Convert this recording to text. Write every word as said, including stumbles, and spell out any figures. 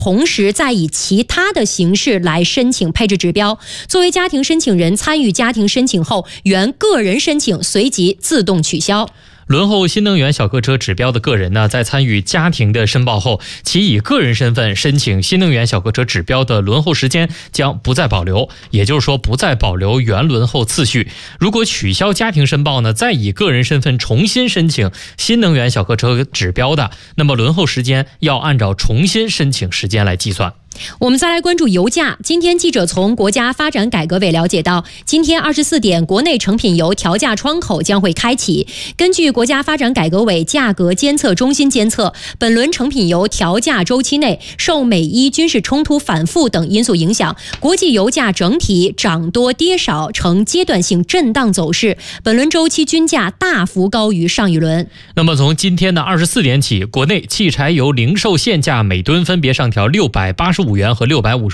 同时再以其他的形式来申请配置指标。作为家庭申请人参与家庭申请后，原个人申请随即自动取消。 轮候新能源小客车指标的个人呢，在参与家庭的申报后，其以个人身份申请新能源小客车指标的轮候时间将不再保留，也就是说不再保留原轮候次序。如果取消家庭申报呢，再以个人身份重新申请新能源小客车指标的，那么轮候时间要按照重新申请时间来计算。 我们再来关注油价。今天记者从国家发展改革委了解到，今天二十四点，国内成品油调价窗口将会开启。根据国家发展改革委价格监测中心监测，本轮成品油调价周期内，受美伊军事冲突反复等因素影响，国际油价整体涨多跌少，呈阶段性震荡走势。本轮周期均价大幅高于上一轮。 那么从今天的二十四点起，国内汽柴油零售限价每吨分别上调六百八十五元和六百五十